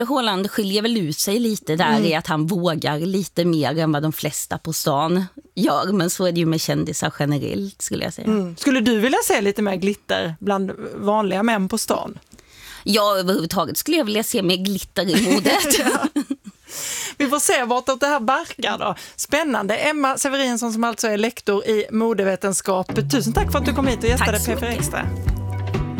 Haaland skiljer väl ut sig lite där i att han vågar lite mer än vad de flesta på stan gör. Men så är det ju med kändisar generellt, skulle jag säga. Skulle du vilja se lite mer glitter bland vanliga män på stan? Ja, överhuvudtaget skulle jag vilja se mer glitter i modet. Vi får se vartåt det här barkar då. Spännande. Emma Severinsson som alltså är lektor i modevetenskap. Tusen tack för att du kom hit och gästade P4 Extra.